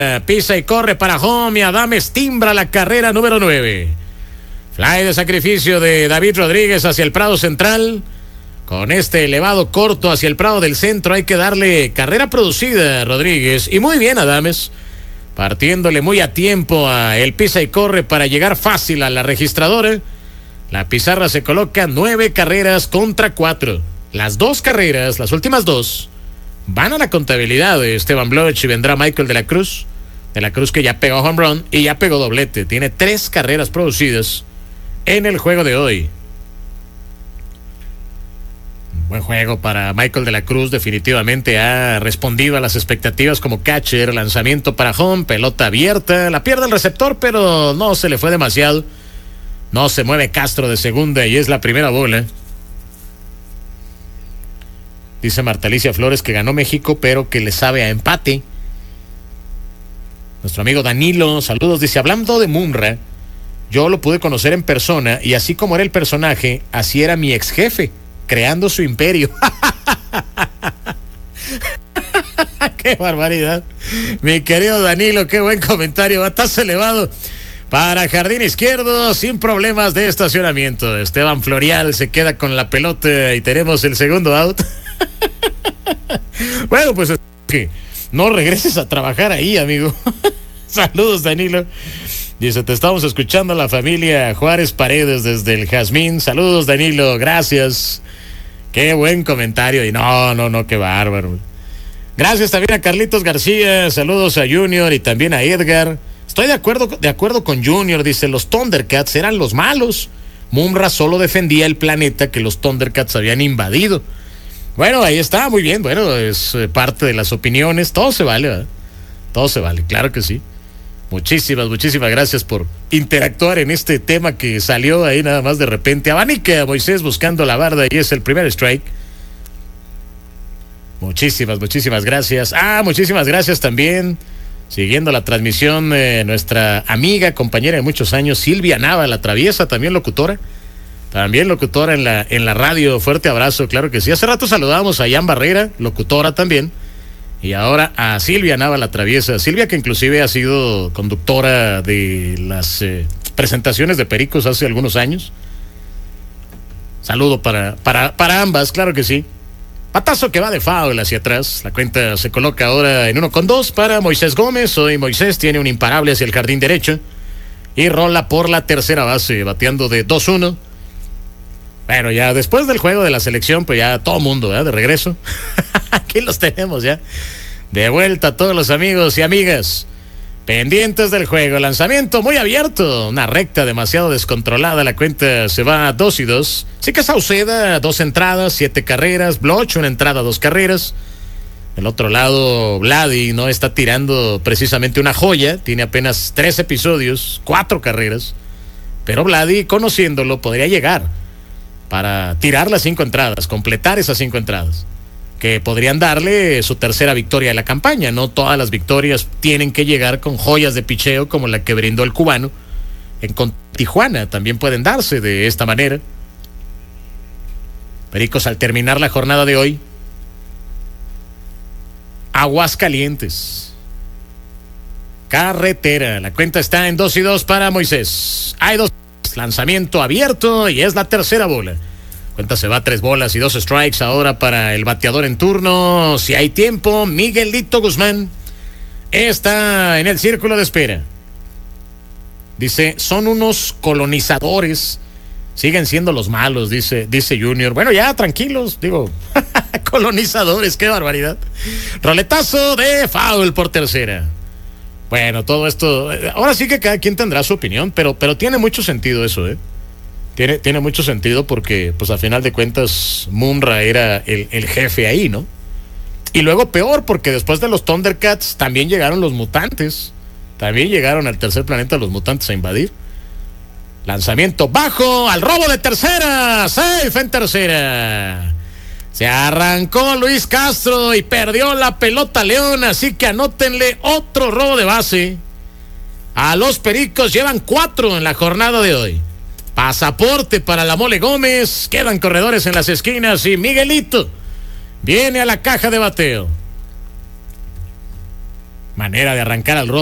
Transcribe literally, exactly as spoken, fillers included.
Pisa y corre para home y Adames timbra la carrera número nueve. Fly de sacrificio de David Rodríguez hacia el Prado Central. Con este elevado corto hacia el Prado del Centro hay que darle carrera producida a Rodríguez. Y muy bien Adames, partiéndole muy a tiempo a el pisa y corre para llegar fácil a la registradora. La pizarra se coloca nueve carreras contra cuatro. Las dos carreras, las últimas dos, van a la contabilidad de Esteban Bloch y vendrá Michael de la Cruz. De la Cruz que ya pegó home run y ya pegó doblete. Tiene tres carreras producidas en el juego de hoy. Buen juego para Michael de la Cruz, definitivamente ha respondido a las expectativas como catcher, lanzamiento para home, pelota abierta, la pierde el receptor, pero no se le fue demasiado. No se mueve Castro de segunda y es la primera bola. Dice Marta Alicia Flores que ganó México, pero que le sabe a empate. Nuestro amigo Danilo, saludos, dice, hablando de Munra, yo lo pude conocer en persona y así como era el personaje, así era mi ex jefe, creando su imperio. ¡Qué barbaridad! Mi querido Danilo, qué buen comentario, batazo elevado para jardín izquierdo, sin problemas de estacionamiento. Esteban Florial se queda con la pelota y tenemos el segundo out. Bueno, pues que no regreses a trabajar ahí, amigo. Saludos, Danilo. Dice, te estamos escuchando la familia Juárez Paredes desde el Jazmín. Saludos, Danilo, gracias. Qué buen comentario. Y no, no, no, qué bárbaro. Gracias también a Carlitos García. Saludos a Junior y también a Edgar. Estoy de acuerdo, de acuerdo con Junior. Dice, los Thundercats eran los malos. Munra solo defendía el planeta que los Thundercats habían invadido. Bueno, ahí está, muy bien. Bueno, es parte de las opiniones. Todo se vale, ¿verdad? Todo se vale, claro que sí. Muchísimas, muchísimas gracias por interactuar en este tema que salió ahí nada más de repente. Abanica a Moisés buscando la barda y es el primer strike. Muchísimas, muchísimas gracias. Ah, muchísimas gracias también. Siguiendo la transmisión, eh, nuestra amiga, compañera de muchos años, Silvia Nava, la traviesa, también locutora. También locutora en la, en la radio. Fuerte abrazo, claro que sí. Hace rato saludamos a Jan Barrera, locutora también. Y ahora a Silvia Nava, la traviesa. Silvia, que inclusive ha sido conductora de las eh, presentaciones de Pericos hace algunos años. Saludo para, para, para ambas, claro que sí. Patazo que va de foul hacia atrás. La cuenta se coloca ahora en uno con dos para Moisés Gómez. Hoy Moisés tiene un imparable hacia el jardín derecho. Y rola por la tercera base, bateando de dos uno. Bueno, ya después del juego de la selección, pues ya todo mundo, ¿eh? De regreso. Aquí los tenemos ya. De vuelta todos los amigos y amigas. Pendientes del juego. Lanzamiento muy abierto. Una recta demasiado descontrolada. La cuenta se va a dos y dos. Sí que Sauceda, dos entradas, siete carreras. Bloch, una entrada, dos carreras. Del otro lado, Vladi no está tirando precisamente una joya. Tiene apenas tres episodios, cuatro carreras. Pero Vladi, conociéndolo, podría llegar para tirar las cinco entradas, completar esas cinco entradas, que podrían darle su tercera victoria de la campaña. No todas las victorias tienen que llegar con joyas de picheo como la que brindó el cubano en con Tijuana. También pueden darse de esta manera. Pericos, al terminar la jornada de hoy, Aguascalientes, carretera. La cuenta está en dos y dos para Moisés. Hay dos. Lanzamiento abierto y es la tercera bola. Cuenta se va a tres bolas y dos strikes ahora para el bateador en turno. Si hay tiempo, Miguelito Guzmán está en el círculo de espera. Dice, son unos colonizadores. Siguen siendo los malos, dice, dice Junior. Bueno, ya, tranquilos, digo. Colonizadores, qué barbaridad. Roletazo de foul por tercera. Bueno, todo esto, ahora sí que cada quien tendrá su opinión, pero, pero tiene mucho sentido eso, ¿eh? Tiene, tiene mucho sentido porque, pues, a final de cuentas, Munra era el, el jefe ahí, ¿no? Y luego peor, porque después de los Thundercats también llegaron los mutantes. También llegaron al tercer planeta los mutantes a invadir. Lanzamiento bajo, al robo de tercera, safe en tercera. Se arrancó Luis Castro y perdió la pelota León, así que anótenle otro robo de base. A los Pericos llevan cuatro en la jornada de hoy. Pasaporte para la Mole Gómez, quedan corredores en las esquinas y Miguelito viene a la caja de bateo. Manera de arrancar al